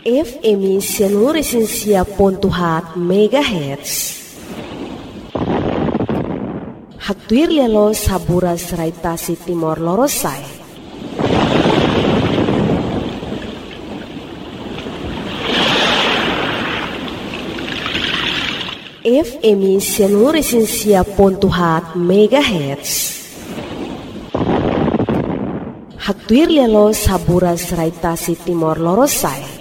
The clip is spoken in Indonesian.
FM Sianuresensia.hat MHz. Haktuir lelo saburas raitasi Timor Lorosai. FM Sianuresensia.hat MHz. Haktuir lelo saburas raitasi Timor Lorosai.